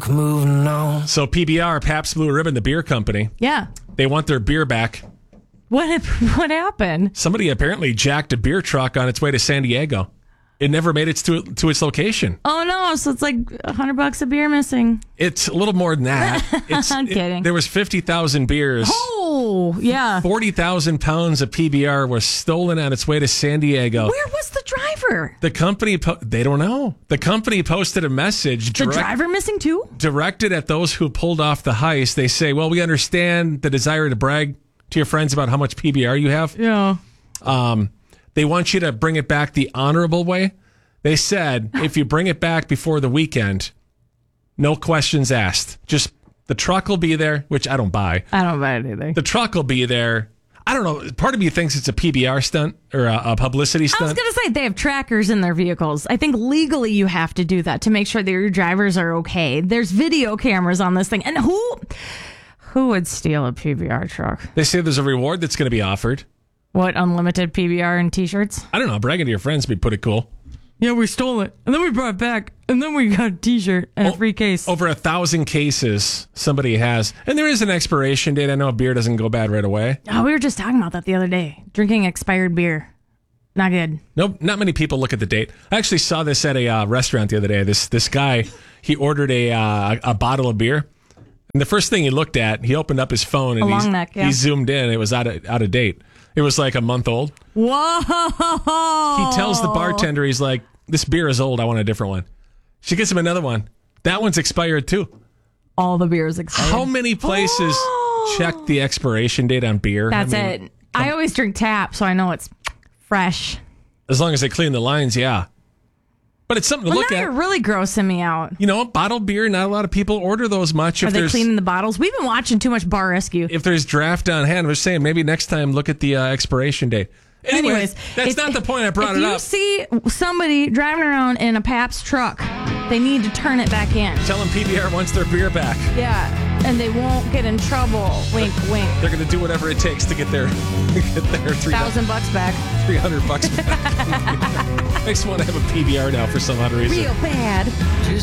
moving on. So PBR, Pabst Blue Ribbon, the beer company, Yeah. they want their beer back. What happened? Somebody apparently jacked a beer truck on its way to San Diego. It never made it to its location. Oh no! So it's like $100 a beer missing. It's a little more than that. I'm kidding. There was 50,000 beers. Oh yeah. 40,000 pounds of PBR was stolen on its way to San Diego. Where was the driver? The company, they don't know. The company posted a message. The driver missing too? Directed at those who pulled off the heist. They say, well, we understand the desire to brag to your friends about how much PBR you have. Yeah. They want you to bring it back the honorable way. They said, if you bring it back before the weekend, no questions asked. Just the truck will be there, which I don't buy. I don't buy it either. The truck will be there. I don't know. Part of me thinks it's a PBR stunt or a publicity stunt. I was going to say they have trackers in their vehicles. I think legally you have to do that to make sure that your drivers are okay. There's video cameras on this thing. And who would steal a PBR truck? They say there's a reward that's going to be offered. What, unlimited PBR and T-shirts? I don't know. Bragging to your friends would be pretty cool. Yeah, we stole it. And then we brought it back. And then we got a T-shirt and a free case. Over 1,000 cases somebody has. And there is an expiration date. I know beer doesn't go bad right away. Oh, we were just talking about that the other day. Drinking expired beer. Not good. Nope, not many people look at the date. I actually saw this at a restaurant the other day. This guy, he ordered a bottle of beer. And the first thing he looked at, he opened up his phone and he zoomed in. It was out of date. It was like a month old. Whoa! He tells the bartender, he's like, this beer is old. I want a different one. She gives him another one. That one's expired too. All the beer is expired. How many places check the expiration date on beer? That's it. I always drink tap, so I know it's fresh. As long as they clean the lines, yeah. But it's something to look now at. You're really grossing me out. You know, bottled beer, not a lot of people order those much. Are they cleaning the bottles? We've been watching too much Bar Rescue. If there's draft on hand, I was saying maybe next time look at the expiration date. Anyways, that's not the point I brought it up. If you see somebody driving around in a Pabst truck, they need to turn it back in. Tell them PBR wants their beer back. Yeah, and they won't get in trouble. Wink, wink. They're going to do whatever it takes to get their $1,000 back. $300 back. Makes me want to have a PBR now for some odd reason. Real bad.